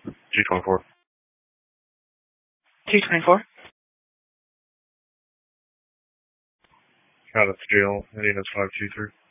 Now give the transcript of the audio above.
G24. 224. Got it, jail. Heading is 523.